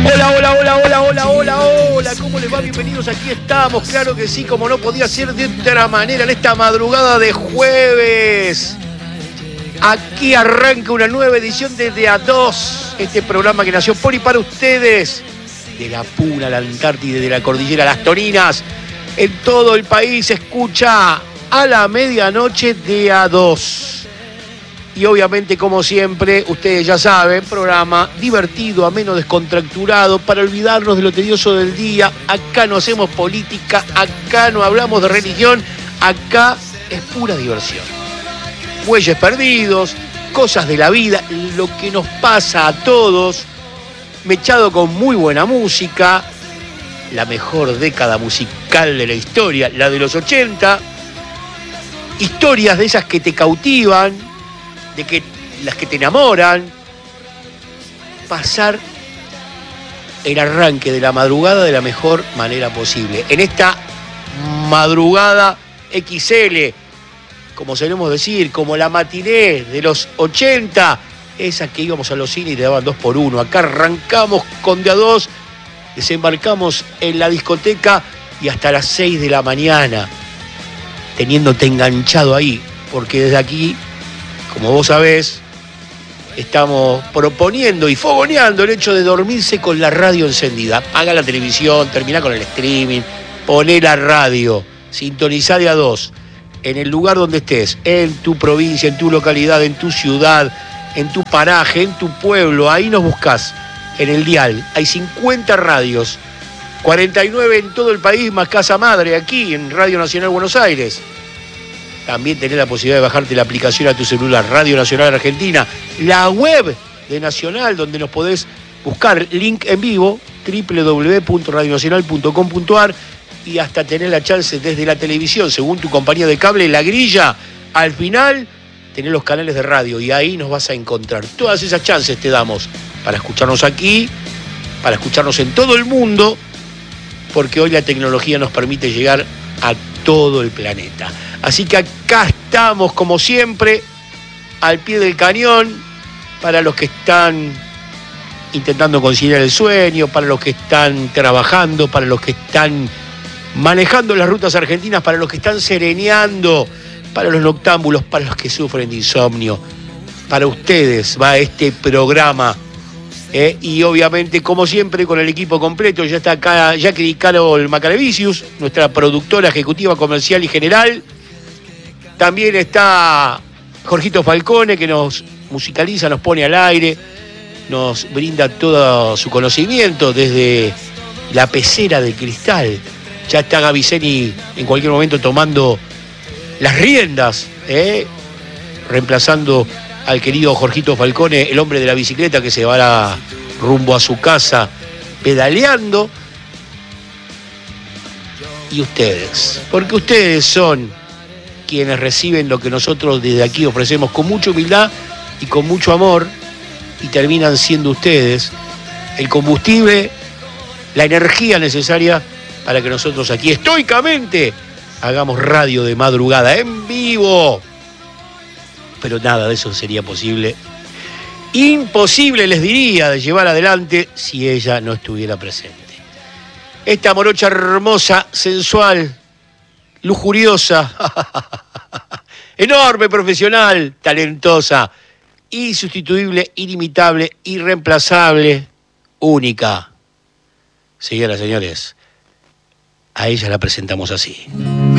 Hola, hola, hola, hola, hola, hola, hola, ¿cómo les va? Bienvenidos, aquí estamos, claro que sí, como no podía ser de otra manera en esta madrugada de jueves. Aquí arranca una nueva edición de A2, este programa que nació por y para ustedes, de la Puna, la Antártida, de la Cordillera, las Toninas, en todo el país se escucha a la medianoche de A2. Y obviamente, como siempre, ustedes ya saben, programa divertido, ameno, descontracturado, para olvidarnos de lo tedioso del día. Acá no hacemos política, acá no hablamos de religión, acá es pura diversión. Bueyes perdidos, cosas de la vida, lo que nos pasa a todos, mechado con muy buena música, la mejor década musical de la historia, la de los 80, historias de esas que te cautivan, de que las que te enamoran, pasar el arranque de la madrugada de la mejor manera posible. En esta madrugada XL, como solemos decir, como la matiné de los 80, esa que íbamos a los cines y te daban 2x1. Acá arrancamos con de A2, desembarcamos en la discoteca y hasta las 6 de la mañana, teniéndote enganchado ahí, porque desde aquí, como vos sabés, estamos proponiendo y fogoneando el hecho de dormirse con la radio encendida. Apaga la televisión, termina con el streaming, poné la radio, sintonizá de A2, en el lugar donde estés, en tu provincia, en tu localidad, en tu ciudad, en tu paraje, en tu pueblo, ahí nos buscás, en el dial. Hay 50 radios, 49 en todo el país, más casa madre aquí, en Radio Nacional Buenos Aires. También tenés la posibilidad de bajarte la aplicación a tu celular, Radio Nacional Argentina, la web de Nacional, donde nos podés buscar, link en vivo, www.radionacional.com.ar, y hasta tener la chance desde la televisión, según tu compañía de cable, la grilla, al final tenés los canales de radio y ahí nos vas a encontrar. Todas esas chances te damos para escucharnos aquí, para escucharnos en todo el mundo, porque hoy la tecnología nos permite llegar a todo el planeta. Así que acá estamos, como siempre, al pie del cañón, para los que están intentando conciliar el sueño, para los que están trabajando, para los que están manejando las rutas argentinas, para los que están sereneando, para los noctámbulos, para los que sufren de insomnio. Para ustedes va este programa. Y obviamente, como siempre, con el equipo completo. Ya está acá Jackie Carol Macalevicius, nuestra productora ejecutiva, comercial y general. También está Jorgito Falcone, que nos musicaliza, nos pone al aire, nos brinda todo su conocimiento desde la pecera de cristal. Ya está Gaviceni en cualquier momento tomando las riendas, reemplazando al querido Jorgito Falcone, el hombre de la bicicleta que se va rumbo a su casa pedaleando. Y ustedes, porque ustedes son quienes reciben lo que nosotros desde aquí ofrecemos con mucha humildad y con mucho amor, y terminan siendo ustedes el combustible, la energía necesaria para que nosotros aquí estoicamente hagamos radio de madrugada en vivo. Pero nada de eso sería posible, imposible les diría, de llevar adelante si ella no estuviera presente. Esta morocha hermosa, sensual, lujuriosa, enorme, profesional, talentosa, insustituible, inimitable, irreemplazable, única. Señoras y señores, a ella la presentamos así.